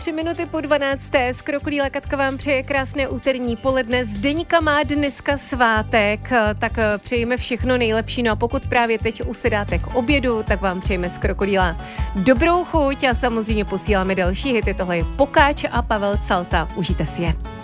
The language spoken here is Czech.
3 minuty po 12. Z Krokodýla Katka vám přeje krásné úterní poledne. Zdeňka má dneska svátek, tak přejeme všechno nejlepší. No a pokud právě teď usedáte k obědu, tak vám přejeme z Krokodýla dobrou chuť a samozřejmě posíláme další hity. Tohle je Pokáč a Pavel Calta. Užijte si je.